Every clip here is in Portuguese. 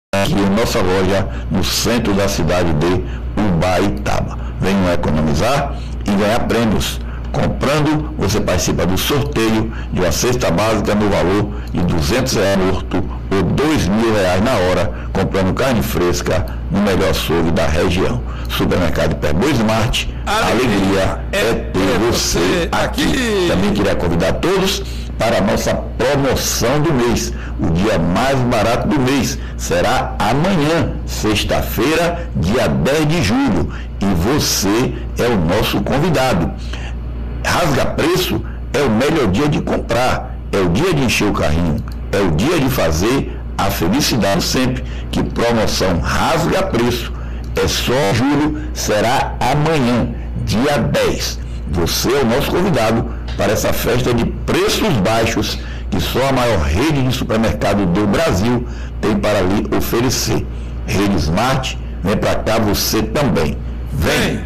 aqui em nossa loja no centro da cidade de Ubaitaba. Venham economizar e ganhar prêmios. Comprando, você participa do sorteio de uma cesta básica no valor de R$200 morto ou R$2.000 na hora, comprando carne fresca no melhor açougue da região. Supermercado Hiperboa Smart, a alegria é ter você aqui. Também queria convidar todos para a nossa promoção do mês. O dia mais barato do mês será amanhã, sexta-feira, dia 10 de julho. E você é o nosso convidado. Rasga preço é o melhor dia de comprar, é o dia de encher o carrinho, é o dia de fazer a felicidade sempre. Que promoção rasga preço é só julho, será amanhã, dia 10. Você é o nosso convidado para essa festa de preços baixos que só a maior rede de supermercado do Brasil tem para lhe oferecer. Rede Smart, vem para cá você também. Vem!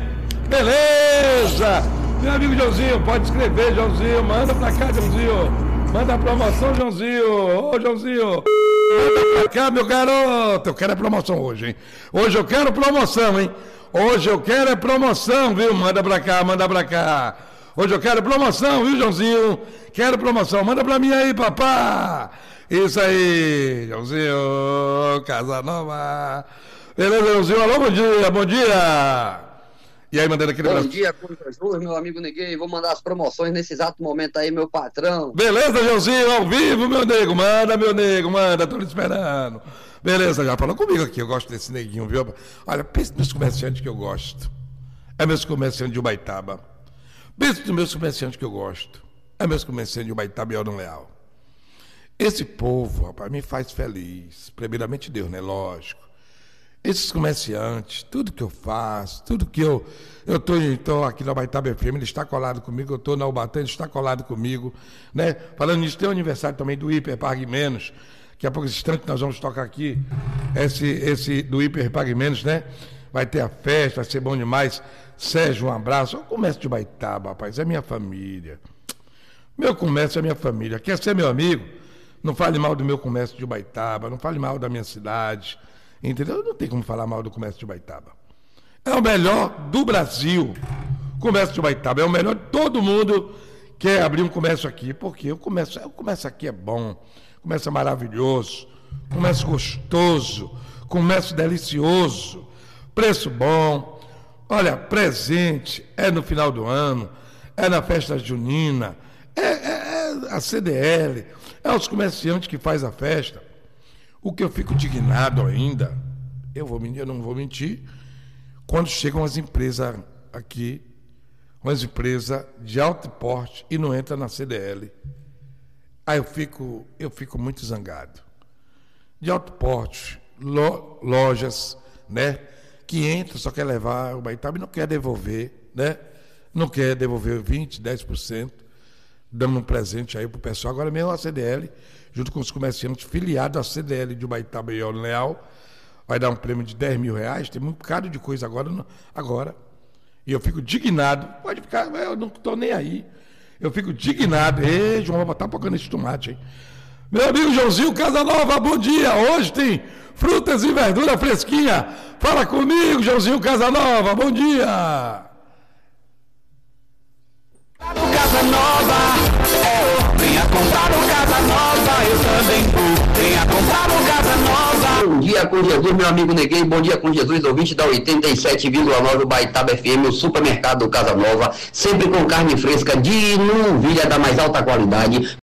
Beleza! Meu amigo Joãozinho, pode escrever, Joãozinho. Manda pra cá, Joãozinho. Manda a promoção, Joãozinho. Ô, Joãozinho. Manda pra cá, meu garoto. Eu quero a promoção hoje, hein? Hoje eu quero promoção, hein? Hoje eu quero é promoção, viu? Manda pra cá, manda pra cá. Hoje eu quero promoção, viu, Joãozinho? Quero promoção. Manda pra mim aí, papá. Isso aí, Joãozinho. Casa Nova. Beleza, Joãozinho? Alô, bom dia, bom dia. E aí, mandando aquele Bom dia, Cunha, meu amigo Neguinho. Vou mandar as promoções nesse exato momento aí, meu patrão. Beleza, Joãozinho, ao vivo, meu nego. Manda, meu nego, manda, tô lhe esperando. Beleza, já falou comigo aqui, eu gosto desse neguinho, viu? Olha, pensa nos comerciantes que eu gosto. É meus comerciantes de Ubaitaba. Pensa nos meus comerciantes que eu gosto. É meus comerciantes de Ubaitaba e Aldo Leal. Esse povo, rapaz, me faz feliz. Primeiramente Deus, né? Lógico. Esses comerciantes, tudo que eu faço, tudo que eu estou aqui na Ubaitaba FM, ele está colado comigo, eu estou na Ubatã, ele está colado comigo, né? Falando nisso, tem o aniversário também do Hiper Pague Menos, daqui a pouco, esse instante, nós vamos tocar aqui, esse do Hiper Pague Menos, né? Vai ter a festa, vai ser bom demais. Sérgio, um abraço. O comércio de Ubaitaba, rapaz, é minha família. Meu comércio é minha família. Quer ser meu amigo? Não fale mal do meu comércio de Ubaitaba, não fale mal da minha cidade. Entendeu? Não tem como falar mal do comércio de Ubaitaba. É o melhor do Brasil. O comércio de Ubaitaba é o melhor. Todo mundo quer abrir um comércio aqui, porque o comércio aqui é bom, o comércio é maravilhoso, comércio gostoso, comércio delicioso, preço bom. Olha, presente, é no final do ano, é na festa junina, é a CDL, é os comerciantes que faz a festa. O que eu fico indignado ainda, eu não vou mentir, quando chegam as empresas aqui, umas empresas de alto porte e não entra na CDL. Aí eu fico muito zangado. De alto porte, lojas, né, que entra, só quer levar o Ubaitaba e não quer devolver, né? Não quer devolver 20%, 10%, dando um presente aí pro pessoal. Agora mesmo a CDL, junto com os comerciantes filiados à CDL de Ubaitaba e Aldo Leal, vai dar um prêmio de R$10.000, tem um bocado de coisa agora. E eu fico indignado, pode ficar, eu não estou nem aí. Eu fico indignado. Ei, João, tá tocando esse tomate, hein? Meu amigo Joãozinho Casanova, bom dia. Hoje tem frutas e verdura fresquinha. Fala comigo, Joãozinho Casanova, bom dia. Casa Nova, venha comprar o Casa Nova, eu também vou, venha comprar o Casa Nova. Bom dia com Jesus, meu amigo Neguinho, bom dia com Jesus, ouvinte da 87,9 Ubaitaba FM, o supermercado Casa Nova, sempre com carne fresca de novilha da mais alta qualidade,